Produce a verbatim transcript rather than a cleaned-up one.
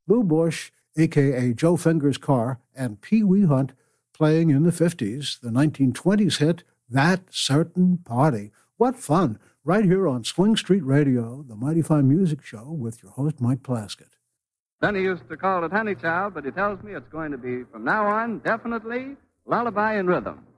Lou Bush, a k a. Joe Fingers Carr, and Pee Wee Hunt playing in the fifties, the nineteen twenties hit, That Certain Party. What fun, right here on Swing Street Radio, the Mighty Fine Music Show with your host, Mike Plaskett. Then he used to call it Honey Child, but he tells me it's going to be, from now on, definitely Lullaby in Rhythm.